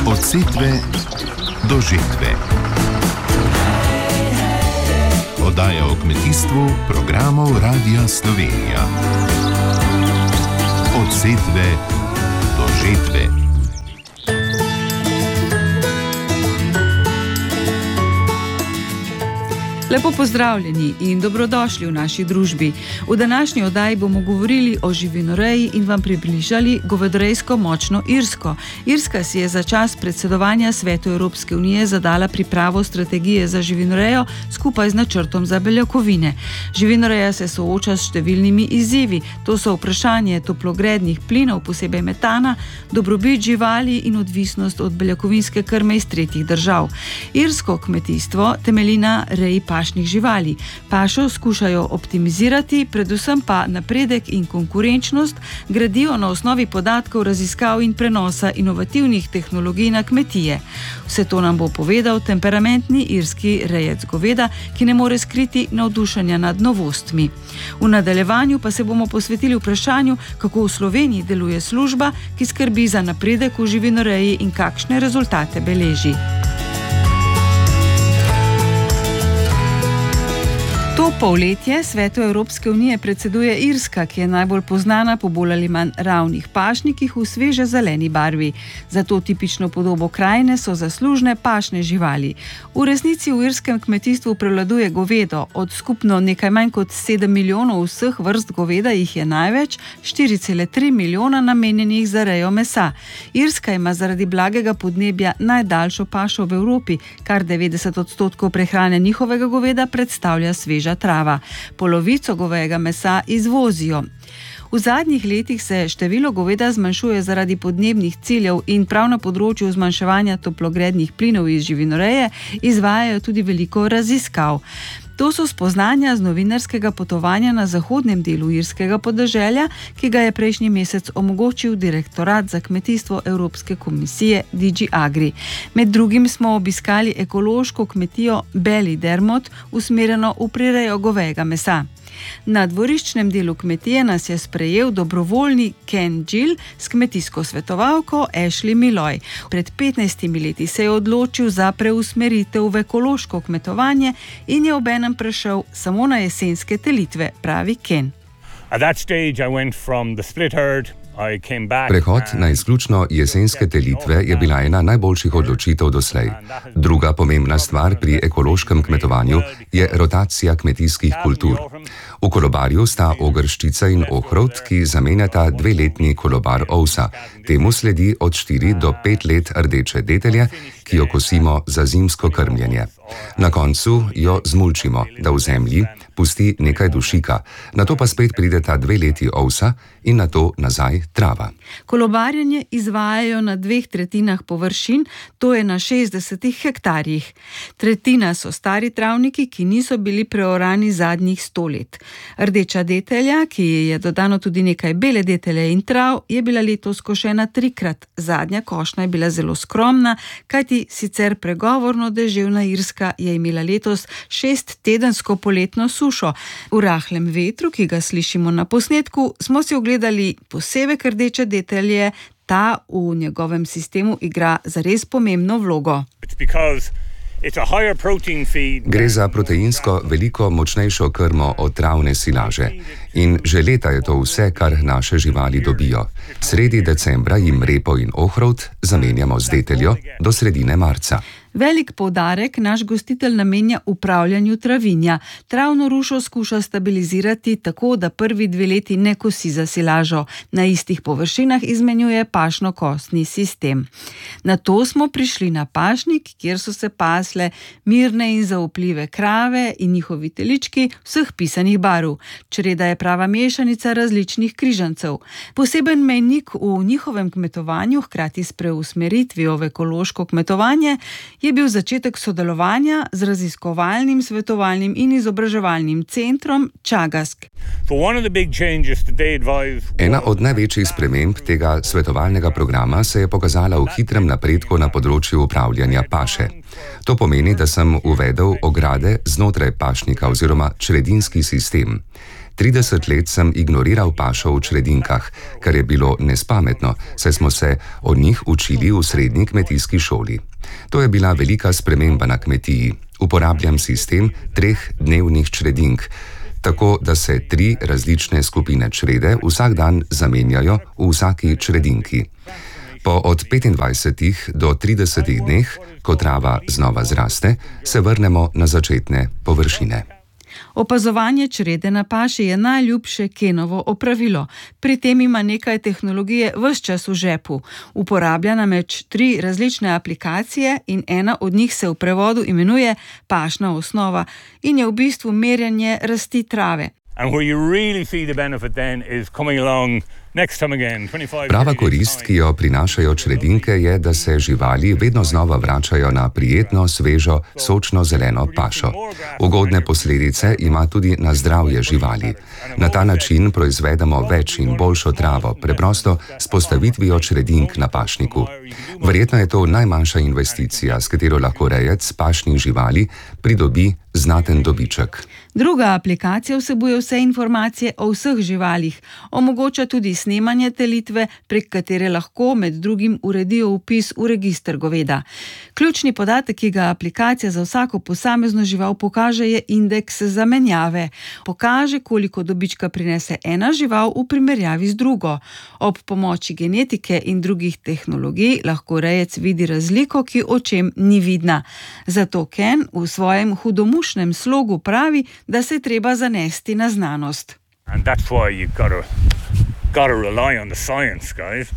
Od setve do žetve. Oddaja o kmetijstvu programov Radia Slovenija. Od setve do žetve. Lepo pozdravljeni in dobrodošli v naši družbi. V današnji oddaji bomo govorili o živinoreji in vam približali govedorejsko močno Irsko. Irska si je za čas predsedovanja Svetu Evropske unije zadala pripravo strategije za živinorejo skupaj z načrtom za beljakovine. Živinoreja se sooča s številnimi izzivi. To so vprašanje toplogrednih plinov, posebej metana, dobrobit živali in odvisnost od beljakovinske krme iz tretjih držav. Irsko kmetijstvo temelji na reji pašnih živali. Pašo skušajo optimizirati, predvsem pa napredek in konkurenčnost gradijo na osnovi podatkov, raziskav in prenosa inovativnih tehnologij na kmetije. Vse to nam bo povedal temperamentni irski rejec goveda, ki ne more skriti navdušenja nad novostmi. V nadaljevanju pa se bomo posvetili vprašanju, kako v Sloveniji deluje služba, ki skrbi za napredek v živinoreji in kakšne rezultate beleži. To polletje Svetu Evropske unije predseduje Irska, ki je najbolj poznana po bolj ali manj ravnih pašnikih v sveže zeleni barvi. Za to tipično podobo krajine so zaslužne pašne živali. V resnici v irskem kmetijstvu prevladuje govedo. Od skupno nekaj manj kot 7 milijonov vseh vrst goveda jih je največ, 4,3 milijona namenjenih za rejo mesa. Irska ima zaradi blagega podnebja najdaljšo pašo v Evropi, kar 90% prehrane njihovega goveda predstavlja sveža trava. Polovico govejega mesa izvozijo. V zadnjih letih se število goveda zmanjšuje zaradi podnebnih ciljev in prav na področju zmanjševanja toplogrednih plinov iz živinoreje izvajajo tudi veliko raziskav. To so spoznanja z novinarskega potovanja na zahodnem delu irskega podeželja, ki ga je prejšnji mesec omogočil Direktorat za kmetijstvo Evropske komisije DG Agri. Med drugim smo obiskali ekološko kmetijo Ballydermot, usmerjeno v prirejo govejega mesa. Na dvoriščnem delu kmetije nas je sprejel dobrovoljni Ken Gill s kmetijsko svetovalko Ashley Milloy. Pred 15 leti se je odločil za preusmeritev v ekološko kmetovanje in je obenem prešel samo na jesenske telitve, pravi Ken. Prehod na izključno jesenske telitve je bila ena najboljših odločitev doslej. Druga pomembna stvar pri ekološkem kmetovanju je rotacija kmetijskih kultur. V kolobarju sta ogrščica in ohrovt, ki zamenjata 2-letni kolobar ovsa. Temu sledi od 4 do 5 let rdeče detelje, ki jo kosimo za zimsko krmljenje. Na koncu jo zmulčimo, da v zemlji pusti nekaj dušika, nato pa spet prideta 2 leti ovsa in nato nazaj trava. Kolobarjenje izvajajo na 2/3 površin, to je na 60 hektarjih. Tretjina so stari travniki, ki niso bili preorani zadnjih 100 let. Rdeča detelja, ki je dodano tudi nekaj bele detelje in trav, je bila letos košena 3-krat. Zadnja košnja je bila zelo skromna, kajti sicer pregovorno deževna Irska je imela letos 6-tedensko poletno sušo. V rahlem vetru, ki ga slišimo na posnetku, smo si ogledali posebej rdeče detelje, ta v njegovem sistemu igra zares pomembno vlogo. Gre za proteinsko veliko močnejšo krmo od travne silaže. In že leta je to vse, kar naše živali dobijo. Sredi decembra jim repo in ohrovt zamenjamo z deteljo do sredine marca. Velik poudarek naš gostitelj namenja upravljanju travinja. Travno rušo skuša stabilizirati tako, da prvi 2 leti ne kosi za silažo. Na istih površinah izmenjuje pašno-kostni sistem. Nato smo prišli na pašnik, kjer so se pasle mirne in zaupljive krave in njihovi telički vseh pisanih barv. Čreda je prava mešanica različnih križancev. Poseben mejnik v njihovem kmetovanju, hkrati s preusmeritvijo v ekološko kmetovanje, je bil začetek sodelovanja z raziskovalnim, svetovalnim in izobraževalnim centrom Čagask. Ena od največjih sprememb tega svetovalnega programa se je pokazala v hitrem napredku na področju upravljanja paše. To pomeni, da sem uvedel ograde znotraj pašnika oziroma čredinski sistem. 30 let sem ignoriral pašo v čredinkah, kar je bilo nespametno, saj smo se o njih učili v srednji kmetijski šoli. To je bila velika sprememba na kmetiji. Uporabljam sistem 3 dnevnih čredink, tako da se 3 različne skupine črede vsak dan zamenjajo v vsaki čredinki. Po od 25 do 30 dneh, ko trava znova zraste, se vrnemo na začetne površine. Opazovanje črede na paši je najljubše Kenovo opravilo. Pri tem ima nekaj tehnologije ves čas v žepu. Uporablja namreč 3 različne aplikacije in ena od njih se v prevodu imenuje pašna osnova in je v bistvu merjenje rasti trave. Prava korist, ki jo prinašajo čredinke, je, da se živali vedno znova vračajo na prijetno, svežo, sočno zeleno pašo. Ugodne posledice ima tudi na zdravje živali. Na ta način proizvedemo več in boljšo travo, preprosto s postavitvijo čredink na pašniku. Verjetno je to najmanjša investicija, s katero lahko rejec pašnih živali pridobi znaten dobiček. Druga aplikacija vsebuje vse informacije o vseh živalih, omogoča tudi snemanje telitve, prek katere lahko med drugim uredijo vpis v register goveda. Ključni podatek, ki ga aplikacija za vsako posamezno žival pokaže, je indeks zamenjave. Pokaže, koliko dobička prinese ena žival v primerjavi z drugo. Ob pomoči genetike in drugih tehnologij lahko rejec vidi razliko, ki očem ni vidna. Zato Ken v svojem hudomušnem slogu pravi, da se je treba zanesti na znanost. And that's why you gotta rely on the science, guys.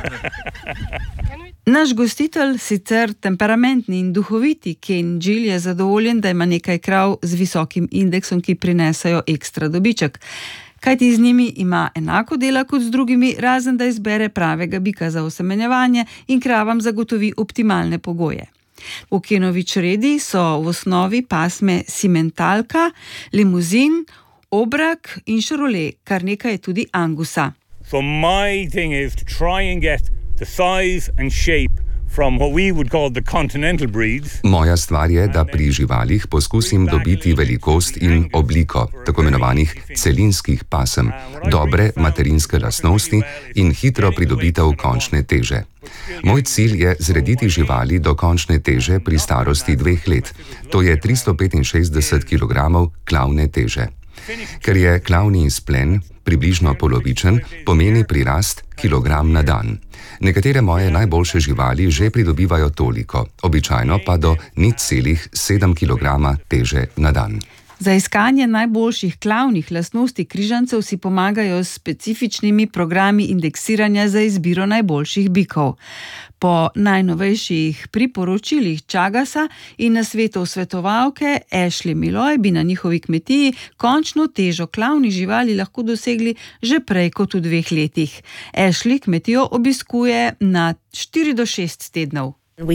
Naš gostitelj, sicer temperamentni in duhoviti Ken Gill, je zadovoljen, da ima nekaj krav z visokim indeksom, ki prinesajo ekstra dobiček. Kajti z njimi ima enako dela kot z drugimi, razen da izbere pravega bika za osemenjevanje in kravam zagotovi optimalne pogoje. V Kenovi čredi so v osnovi pasme simentalka, limuzin, obrak in šarole, kar nekaj je tudi angusa. So my thing is to try and get the size and shape from what we would call the continental breeds. Moja stvar je, da pri živalih poskusim dobiti velikost in obliko tako imenovanih celinskih pasem, dobre materinske lastnosti in hitro pridobitev končne teže. Moj cilj je zrediti živali do končne teže pri starosti 2 let. To je 365 kg klavne teže. Ker je klavni izplen približno polovičen, pomeni prirast kilogram na dan. Nekatere moje najboljše živali že pridobivajo toliko, običajno pa do 0,7 kg teže na dan. Za iskanje najboljših klavnih lastnosti križancev si pomagajo s specifičnimi programi indeksiranja za izbiro najboljših bikov. Po najnovejših priporočilih Chagasa in nasvetov svetovalke Ashley Milloy bi na njihovi kmetiji končno težo klavnih živali lahko dosegli že prej kot v 2 letih. Ashley kmetijo obiskuje na 4 do 6 tednov.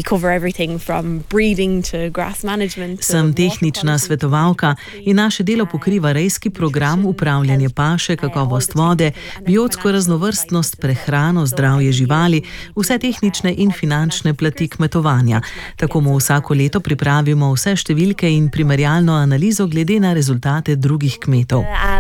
Sem tehnična svetovalka in naše delo pokriva rejski program, upravljanje paše, kakovost vode, biotsko raznovrstnost, prehrano, zdravje živali, vse tehnične in finančne plati kmetovanja. Tako mu vsako leto pripravimo vse številke in primerjalno analizo glede na rezultate drugih kmetov.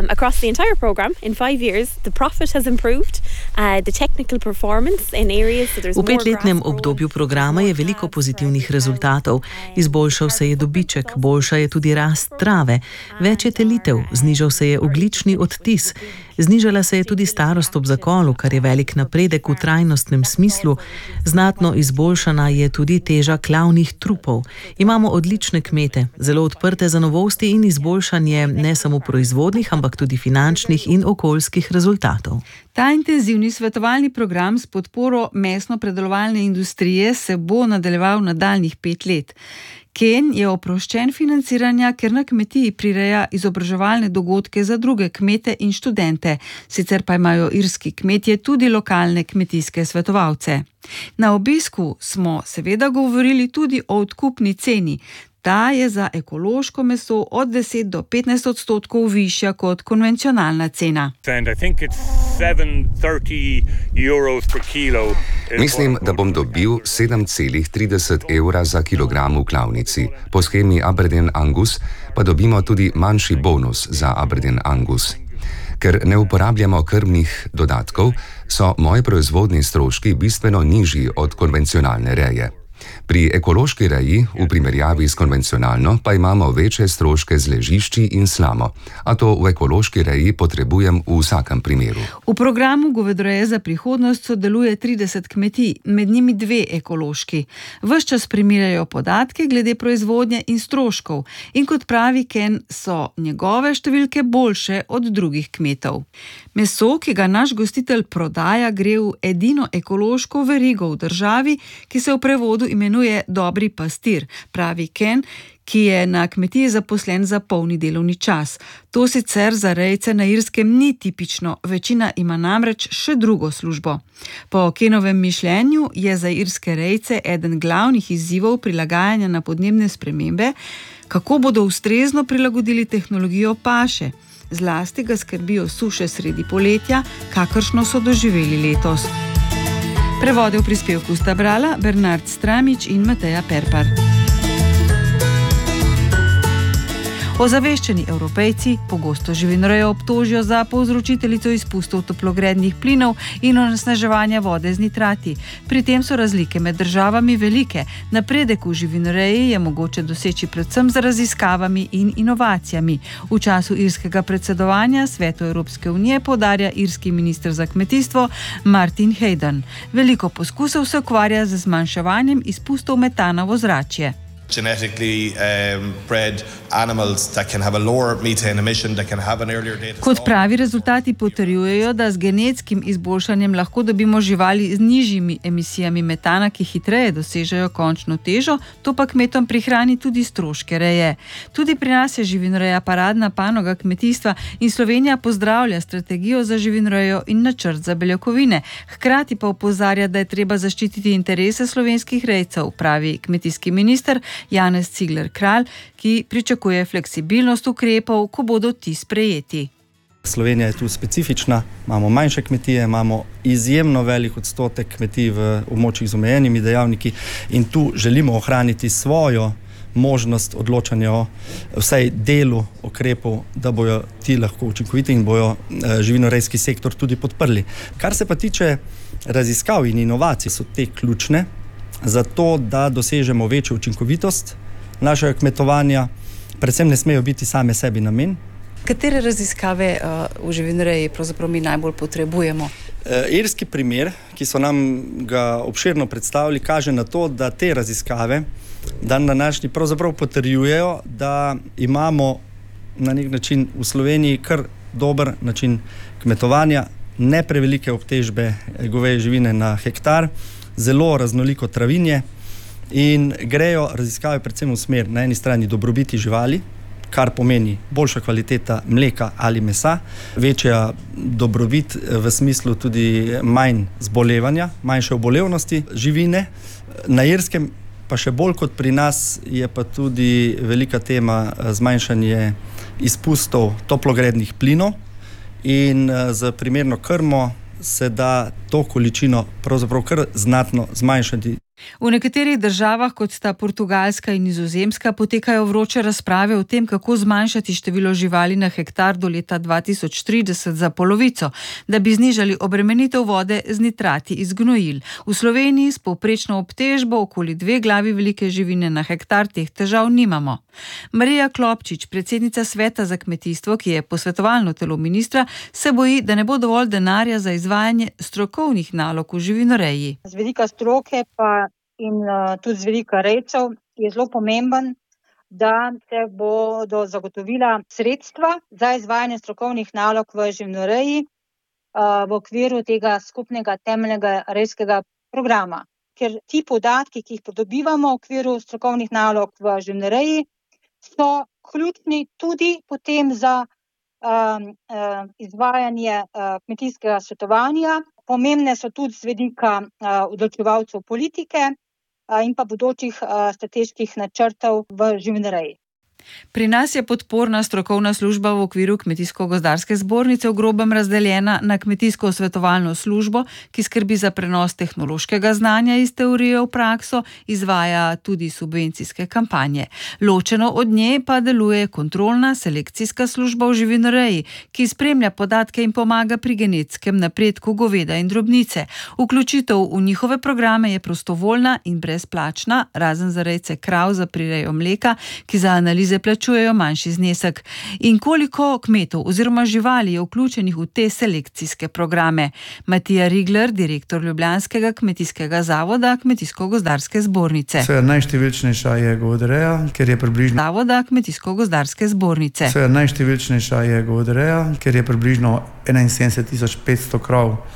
V 5-letnem obdobju programa je veliko pozitivnih rezultatov. Izboljšal se je dobiček, boljša je tudi rast trave, več je telitev, znižal se je ogljični odtis, znižala se je tudi starost ob zakolu, kar je velik napredek v trajnostnem smislu, znatno izboljšana je tudi teža klavnih trupov. Imamo odlične kmete, zelo odprte za novosti in izboljšanje ne samo proizvodnih, ampak tudi finančnih in okoljskih rezultatov. Ta intenzivni svetovalni program s podporo mesno-predelovalne industrije se bo nadaljeval nadaljnjih 5 let. Ken je oproščen financiranja, ker na kmetiji prireja izobraževalne dogodke za druge kmete in študente, sicer pa imajo irski kmetje tudi lokalne kmetijske svetovalce. Na obisku smo seveda govorili tudi o odkupni ceni. Ta je za ekološko meso od 10 do 15% višja kot konvencionalna cena. Mislim, da bom dobil 7,30 evra za kilogram v klavnici. Po schemi Aberdeen Angus pa dobimo tudi manjši bonus za Aberdeen Angus. Ker ne uporabljamo krmnih dodatkov, so moji proizvodni stroški bistveno nižji od konvencionalne reje. Pri ekološki reji, v primerjavi s konvencionalno, pa imamo večje stroške z ležišči in slamo, a to v ekološki reji potrebujem v vsakem primeru. V programu Govedoreje za prihodnost sodeluje 30 kmetij, med njimi 2 ekološki. Ves čas primerjajo podatke glede proizvodnje in stroškov in kot pravi Ken, so njegove številke boljše od drugih kmetov. Meso, ki ga naš gostitelj prodaja, gre v edino ekološko verigo v državi, ki se v prevodu imenuje Dobri pastir, pravi Ken, ki je na kmetiji zaposlen za polni delovni čas. To sicer za rejce na Irskem ni tipično, večina ima namreč še drugo službo. Po Kenovem mišljenju je za irske rejce eden glavnih izzivov prilagajanja na podnebne spremembe, kako bodo ustrezno prilagodili tehnologijo paše. Zlasti ga skrbijo suše sredi poletja, kakršno so doživeli letos. Prevode v prispevku sta brala Bernard Stramič in Mateja Perpar. Ozaveščeni Evropejci pogosto živinorejo obtožijo za povzročiteljico izpustov toplogrednih plinov in onesnaževanja vode z nitrati. Pri tem so razlike med državami velike. Napredek v živinoreji je mogoče doseči predvsem z raziskavami in inovacijami. V času irskega predsedovanja Svetu Evropske unije poudarja irski minister za kmetijstvo Martin Hayden. Veliko poskusov se ukvarja z zmanjševanjem izpustov metana v ozračje. Genetically bred animals that can have a lower methane emission, that can have an earlier date. Kot pravi, rezultati potrjujejo, da z genetskim izboljšanjem lahko dobimo živali z nižjimi emisijami metana, ki hitreje dosežejo končno težo, to pa kmetom prihrani tudi stroške reje. Tudi pri nas je živinoreja paradna panoga kmetijstva in Slovenija pozdravlja strategijo za živinorejo in načrt za beljakovine. Hkrati pa opozarja, da je treba zaščititi interese slovenskih rejcev, pravi kmetijski minister Janez Cigler Kralj, ki pričakuje fleksibilnost ukrepov, ko bodo ti sprejeti. Slovenija je tu specifična, imamo manjše kmetije, imamo izjemno velik odstotek kmetij v območjih z omejenimi dejavniki in tu želimo ohraniti svojo možnost odločanja o vsaj delu ukrepov, da bojo ti lahko učinkoviti in bojo živinorejski sektor tudi podprli. Kar se pa tiče raziskav in inovacij, so te ključne, zato da dosežemo večjo učinkovitost našega kmetovanja, predvsem ne smejo biti same sebi namen. Katere raziskave v živinoreji pravzaprav mi najbolj potrebujemo? Irski primer, ki so nam ga obširno predstavili, kaže na to, da te raziskave dan današnji pravzaprav potrjujejo, da imamo na nek način v Sloveniji kar dober način kmetovanja, ne prevelike obtežbe goveje živine na hektar, zelo raznoliko travinje in grejo raziskave predvsem v smer na eni strani dobrobiti živali, kar pomeni boljša kvaliteta mleka ali mesa, večja dobrobit v smislu tudi manj zbolevanja, manjše obolevnosti živine. Na Irskem pa še bolj kot pri nas je pa tudi velika tema zmanjšanje izpustov toplogrednih plinov in z primerno krmo se da to količino pravzaprav kar znatno zmanjšati. V nekaterih državah, kot sta Portugalska in Nizozemska, potekajo vroče razprave o tem, kako zmanjšati število živali na hektar do leta 2030 za polovico, da bi znižali obremenitev vode z nitrati iz gnojil. V Sloveniji s povprečno obtežbo okoli 2 glavi velike živine na hektar teh težav nimamo. Marija Klopčič, predsednica Sveta za kmetijstvo, ki je posvetovalno telo ministra, se boji, da ne bo dovolj denarja za izvajanje strokovnih nalog v živinoreji. Z vidika stroke pa in tudi z vidika rejcev je zelo pomemben, da se bodo zagotovila sredstva za izvajanje strokovnih nalog v živinoreji v okviru tega skupnega temeljnega rejskega programa. Ker ti podatki, ki jih pridobivamo v okviru strokovnih nalog v živinoreji, so ključni tudi potem za izvajanje kmetijskega svetovanja. Pomembne so tudi z vidika odločevalcev politike in pa bodočih strateških načrtov v živinoreji. Pri nas je podporna strokovna služba v okviru Kmetijsko-gozdarske zbornice v grobem razdeljena na kmetijsko-svetovalno službo, ki skrbi za prenos tehnološkega znanja iz teorije v prakso, izvaja tudi subvencijske kampanje. Ločeno od nje pa deluje kontrolna selekcijska služba v živinoreji, ki spremlja podatke in pomaga pri genetskem napredku goveda in drobnice. Vključitev v njihove programe je prostovoljna in brezplačna, razen za rejce krav za prirejo mleka, ki za analize plačujejo manjši znesek. In koliko kmetov oziroma živali je vključenih v te selekcijske programe? Matija Rigler, direktor ljubljanskega kmetijskega zavoda Kmetijsko-gozdarske zbornice. Najštevilčnejša je govedoreja, ker je približno Zavoda Kmetijsko-gozdarske zbornice. Najštevilčnejša je govedoreja, ker je približno 71.500 krav